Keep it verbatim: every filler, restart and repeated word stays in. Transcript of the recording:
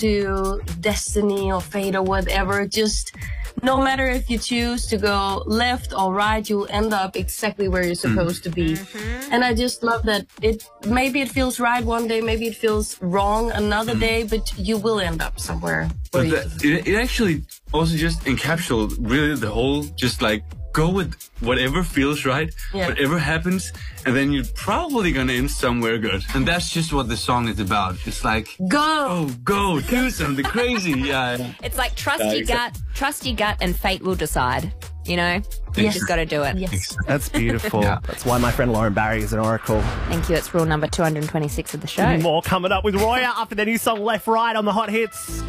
to destiny or fate or whatever. Just no matter if you choose to go left or right, you'll end up exactly where you're supposed mm. to be. Mm-hmm. And I just love that it, maybe it feels right one day, maybe it feels wrong another mm. day, but you will end up somewhere. But that, it, it actually also just encapsulates really the whole, just like, go with whatever feels right, yeah. whatever happens, and then you're probably gonna end somewhere good. And that's just what the song is about. It's like, go, go, go, do something crazy. Yeah. It's like trust your gut, trust your gut, and fate will decide. You know, you yes. just got to do it. Yes. That's beautiful. Yeah. That's why my friend Lauren Barry is an oracle. Thank you. It's rule number two hundred twenty-six of the show. More coming up with Roya after their new song Left Right on the Hot Hits.